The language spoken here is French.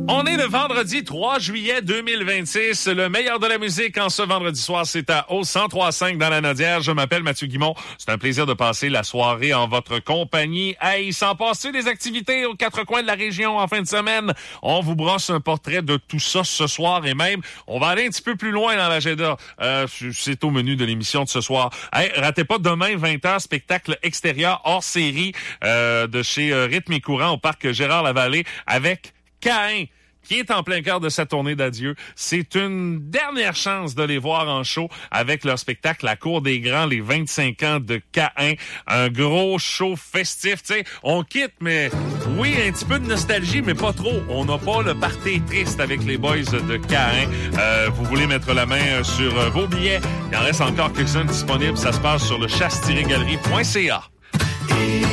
On est le vendredi 3 juillet 2026. Le meilleur de la musique en ce vendredi soir, c'est à au 103.5 dans la Nodière. Je m'appelle Mathieu Guimont. C'est un plaisir de passer la soirée en votre compagnie. Hey, il s'en passe des activités aux quatre coins de la région en fin de semaine? On vous brosse un portrait de tout ça ce soir et même, on va aller un petit peu plus loin dans l'agenda. C'est au menu de l'émission de ce soir. Hey, ratez pas demain 20h, spectacle extérieur hors série de chez Rythme et Courant au parc Gérard-Lavallée avec Caïn, qui est en plein cœur de sa tournée d'adieu. C'est une dernière chance de les voir en show avec leur spectacle La Cour des Grands, les 25 ans de Caïn. Un gros show festif, tu sais. On quitte, mais oui, un petit peu de nostalgie, mais pas trop. On n'a pas le party triste avec les boys de Caïn. Vous voulez mettre la main sur vos billets. Il en reste encore quelques-uns disponibles. Ça se passe sur le chasse-galerie.ca.